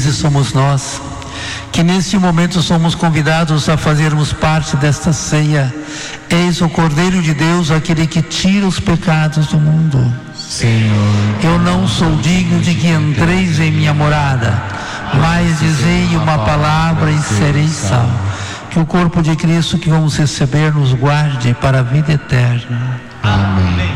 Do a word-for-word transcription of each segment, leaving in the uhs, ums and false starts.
felizes somos nós, que neste momento somos convidados a fazermos parte desta ceia. Eis o Cordeiro de Deus, aquele que tira os pecados do mundo. Senhor, eu não sou digno de que entreis em minha morada, mas dizei uma palavra e serei salvo. Que o corpo de Cristo que vamos receber nos guarde para a vida eterna. Amém.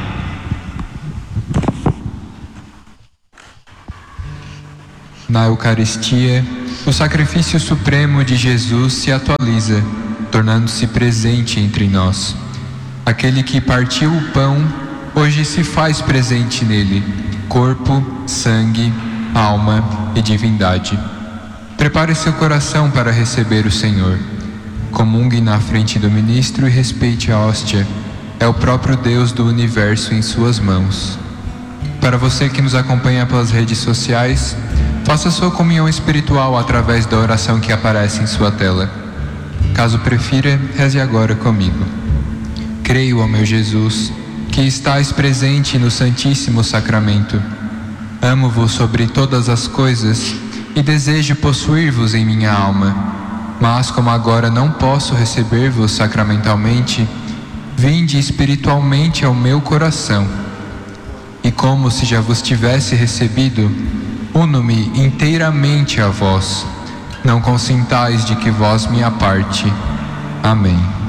Na Eucaristia, o sacrifício supremo de Jesus se atualiza, tornando-se presente entre nós. Aquele que partiu o pão, hoje se faz presente nele, corpo, sangue, alma e divindade. Prepare seu coração para receber o Senhor. Comungue na frente do ministro e respeite a hóstia. É o próprio Deus do universo em suas mãos. Para você que nos acompanha pelas redes sociais, faça sua comunhão espiritual através da oração que aparece em sua tela. Caso prefira, reze agora comigo. Creio, ó meu Jesus, que estais presente no Santíssimo Sacramento. Amo-vos sobre todas as coisas e desejo possuir-vos em minha alma. Mas como agora não posso receber-vos sacramentalmente, vinde espiritualmente ao meu coração. E como se já vos tivesse recebido, uno-me inteiramente a vós. Não consintais de que vós me aparte. Amém.